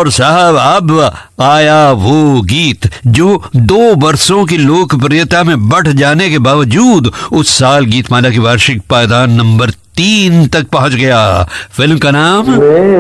और साहब अब आया वो गीत जो 2 वर्षों की लोकप्रियता में बढ़ जाने के बावजूद उस साल गीतमाला की वार्षिक पायदान नंबर 3 तक पहुंच गया। फिल्म का नाम